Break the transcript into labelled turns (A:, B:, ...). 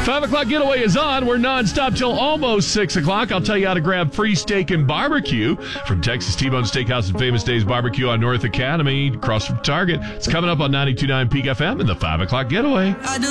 A: 5 o'clock getaway is on. We're nonstop till almost 6 o'clock. I'll tell you how to grab free steak and barbecue from Texas T-Bone Steakhouse and Famous Days Barbecue on North Academy, across from Target. It's coming up on 92.9 Peak FM in the 5 o'clock getaway.